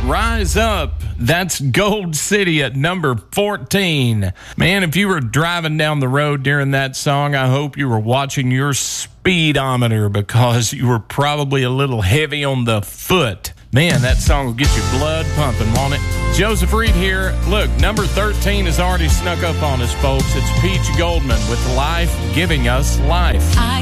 Rise Up. That's Gold City at number 14. Man, if you were driving down the road during that song, I hope you were watching your speedometer because you were probably a little heavy on the foot. Man, that song will get your blood pumping, won't it? Joseph Reed here. Look, number 13 has already snuck up on us, folks. It's Peach Goldman with Life Giving Us Life.